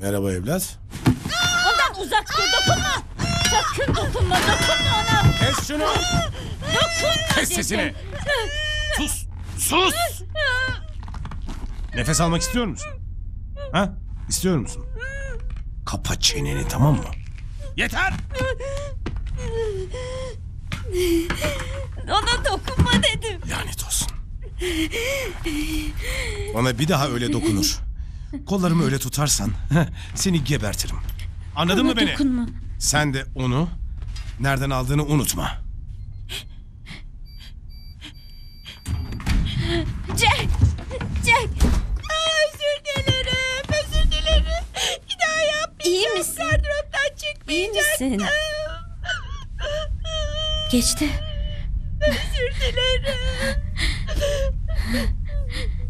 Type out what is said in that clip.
Merhaba evlat. Ondan uzak dur, dokunma. Sakın dokunma ona. Kes şunu. Dokunma Kes sesini. Sus. Sus. Nefes almak istiyor musun? Ha? İstiyor musun? Kapa çeneni, tamam mı? Yeter. Ona dokunma dedim. Lanet olsun. Bana bir daha öyle dokunur. Kollarımı öyle tutarsan seni gebertirim. Anladın mı beni? Dokunma. Sen de onu nereden aldığını unutma. Jack. Özür dilerim. Bir daha yapmayacağım. İyi misin? Gardıroptan çıkmayacaktım. İyi misin? Geçti. Özür dilerim.